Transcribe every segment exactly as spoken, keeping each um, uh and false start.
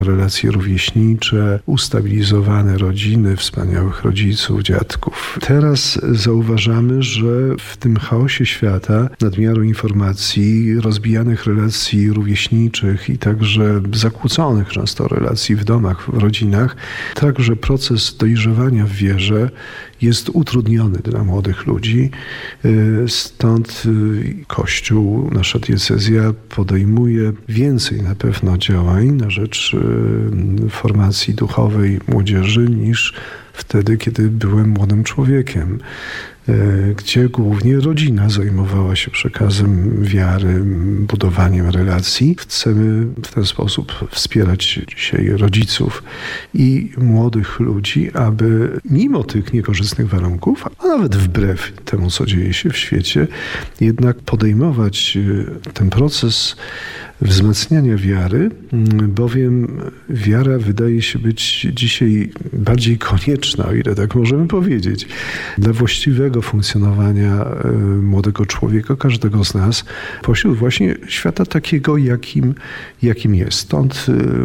relacje rówieśnicze, ustabilizowane rodziny, wspaniałych rodziców, dziadków. Teraz zauważamy, że w tym chaosie świata, nadmiaru informacji, rozbijanych relacji rówieśniczych i także zakłóconych często relacji w domach, w rodzinach, także proces dojrzewania w wierze jest utrudniony dla młodych ludzi. Stąd Kościół, nasza diecezja podejmuje więcej na pewno działań na rzecz formacji duchowej młodzieży niż wtedy, kiedy byłem młodym człowiekiem, gdzie głównie rodzina zajmowała się przekazem wiary, budowaniem relacji. Chcemy w ten sposób wspierać dzisiaj rodziców i młodych ludzi, aby mimo tych niekorzystnych warunków, a nawet wbrew temu, co dzieje się w świecie, jednak podejmować ten proces wzmacniania wiary, bowiem wiara wydaje się być dzisiaj bardziej konieczna, o ile tak możemy powiedzieć, dla właściwego funkcjonowania młodego człowieka, każdego z nas, pośród właśnie świata takiego, jakim, jakim jest. Stąd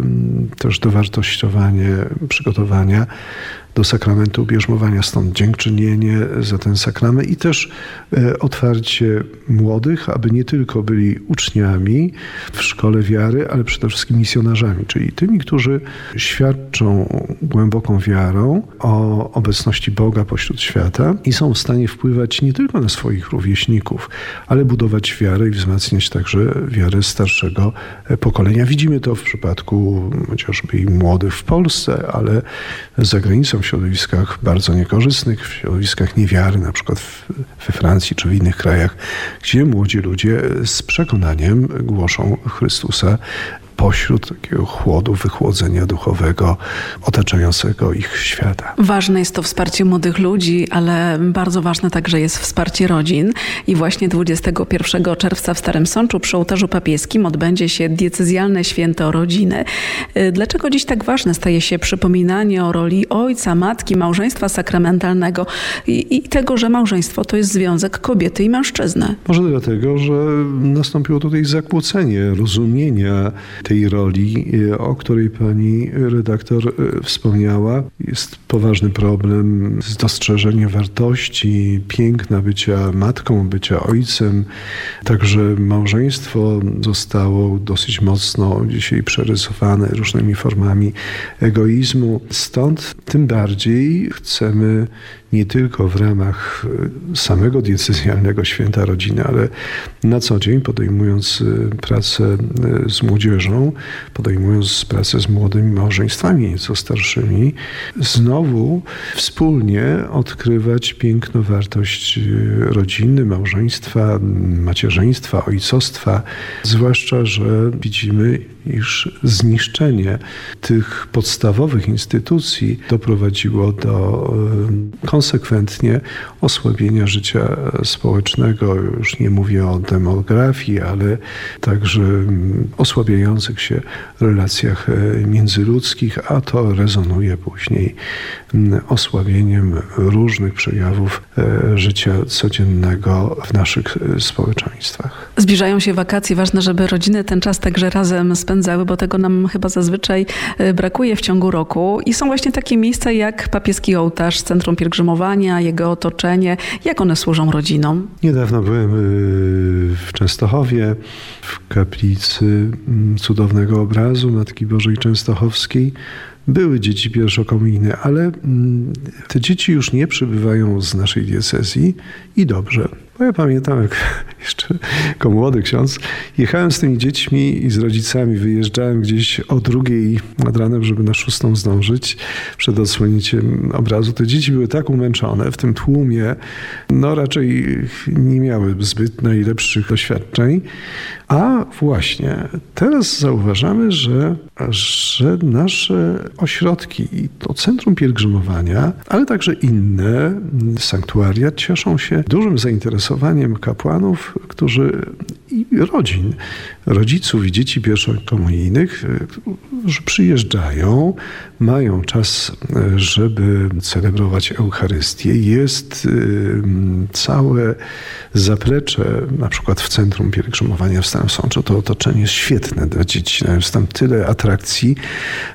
też dowartościowanie przygotowania do sakramentu bierzmowania, stąd dziękczynienie za ten sakrament i też otwarcie młodych, aby nie tylko byli uczniami w szkole wiary, ale przede wszystkim misjonarzami, czyli tymi, którzy świadczą głęboką wiarą o obecności Boga pośród świata i są w stanie wpływać nie tylko na swoich rówieśników, ale budować wiarę i wzmacniać także wiarę starszego pokolenia. Widzimy to w przypadku chociażby i młodych w Polsce, ale za granicą w środowiskach bardzo niekorzystnych, w środowiskach niewiary, na przykład w, we Francji czy w innych krajach, gdzie młodzi ludzie z przekonaniem głoszą Chrystusa pośród takiego chłodu, wychłodzenia duchowego otaczającego ich świata. Ważne jest to wsparcie młodych ludzi, ale bardzo ważne także jest wsparcie rodzin. I właśnie dwudziestego pierwszego czerwca w Starym Sączu przy ołtarzu papieskim odbędzie się diecezjalne święto rodziny. Dlaczego dziś tak ważne staje się przypominanie o roli ojca, matki, małżeństwa sakramentalnego i, i tego, że małżeństwo to jest związek kobiety i mężczyzny? Może dlatego, że nastąpiło tutaj zakłócenie rozumienia tej roli, o której pani redaktor wspomniała. Jest poważny problem z dostrzeżeniem wartości, piękna bycia matką, bycia ojcem. Także małżeństwo zostało dosyć mocno dzisiaj przerysowane różnymi formami egoizmu. Stąd tym bardziej chcemy nie tylko w ramach samego diecezjalnego święta rodziny, ale na co dzień podejmując pracę z młodzieżą, podejmując pracę z młodymi małżeństwami nieco starszymi, znowu wspólnie odkrywać piękno, wartość rodziny, małżeństwa, macierzyństwa, ojcostwa. Zwłaszcza, że widzimy, iż zniszczenie tych podstawowych instytucji doprowadziło do konsekwentnie osłabienia życia społecznego. Już nie mówię o demografii, ale także osłabiających się relacjach międzyludzkich, a to rezonuje później osłabieniem różnych przejawów życia codziennego w naszych społeczeństwach. Zbliżają się wakacje. Ważne, żeby rodziny ten czas także razem spędzały, bo tego nam chyba zazwyczaj brakuje w ciągu roku. I są właśnie takie miejsca jak papieski ołtarz, Centrum Pielgrzymowania, jego otoczenie. Jak one służą rodzinom? Niedawno byłem w Częstochowie, w kaplicy cudownego obrazu Matki Bożej Częstochowskiej. Były dzieci pierwszokomunijne, ale te dzieci już nie przybywają z naszej diecezji i dobrze. Bo ja pamiętam, jak jeszcze jako młody ksiądz jechałem z tymi dziećmi i z rodzicami, wyjeżdżałem gdzieś o drugiej nad ranem, żeby na szóstą zdążyć przed odsłonięciem obrazu. Te dzieci były tak umęczone w tym tłumie, no raczej nie miały zbyt najlepszych doświadczeń. A właśnie teraz zauważamy, że, że nasze ośrodki i to Centrum Pielgrzymowania, ale także inne sanktuaria cieszą się dużym zainteresowaniem kapłanów, którzy i rodzin, rodziców i dzieci pierwszokomunijnych, że przyjeżdżają, mają czas, żeby celebrować Eucharystię. Jest całe zaplecze, na przykład w Centrum Pielgrzymowania w Starym Sączu. To otoczenie jest świetne dla dzieci. Jest tam tyle atrakcji,